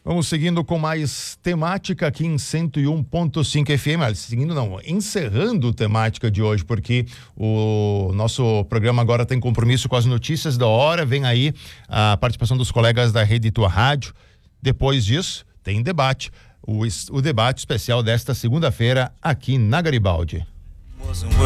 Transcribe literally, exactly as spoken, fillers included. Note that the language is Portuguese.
Vamos seguindo com mais temática aqui em cento e um ponto cinco F M. Seguindo não, encerrando a temática de hoje, porque o nosso programa agora tem compromisso com as notícias da hora. Vem aí a participação dos colegas da Rede Tua Rádio. Depois disso, tem debate. O, o debate especial desta segunda-feira aqui na Garibaldi.